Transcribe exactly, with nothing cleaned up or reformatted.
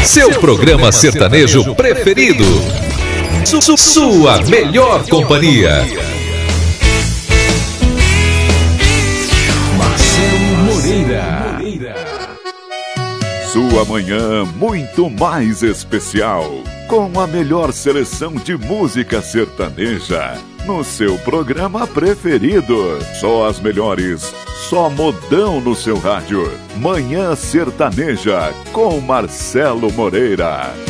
seu programa sertanejo preferido. Su sua melhor companhia. Marcelo Moreira. Sua manhã muito mais especial, com a melhor seleção de música sertaneja, no seu programa preferido. Só as melhores, só modão no seu rádio. Manhã Sertaneja, com Marcelo Moreira.